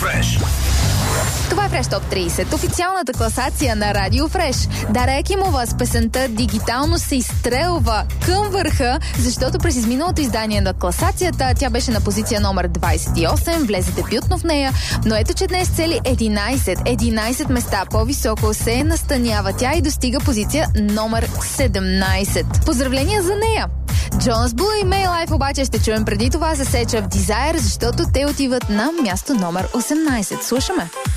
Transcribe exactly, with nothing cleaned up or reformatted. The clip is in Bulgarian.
Fresh. Това е Fresh Top трийсет, официалната класация на Радио Fresh. Дара Екимова с песента "Дигитално се изстрелва" към върха, защото през изминалото издание на класацията тя беше на позиция номер двайсет и осем, влезе дебютно в нея, но ето, че днес цели единайсет, единайсет места по-високо се настанява тя и достига позиция номер седемнайсет. Поздравления за нея! Джонас Блу и Мей Лайф обаче ще чуем преди това за Сеча в Desire, защото те отиват на място номер осемнайсет. Слушаме!